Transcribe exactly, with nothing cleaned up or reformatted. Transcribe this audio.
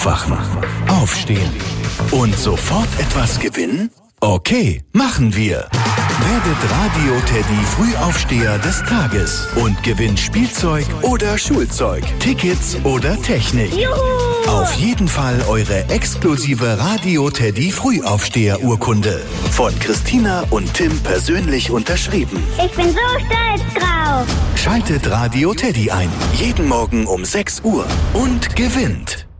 Wachen, aufstehen und sofort etwas gewinnen? Okay, machen wir. Werdet Radio Teddy Frühaufsteher des Tages und gewinnt Spielzeug oder Schulzeug, Tickets oder Technik. Juhu! Auf jeden Fall eure exklusive Radio Teddy Frühaufsteher Urkunde. Von Christina und Tim persönlich unterschrieben. Ich bin so stolz drauf. Schaltet Radio Teddy ein. Jeden Morgen um sechs Uhr und gewinnt.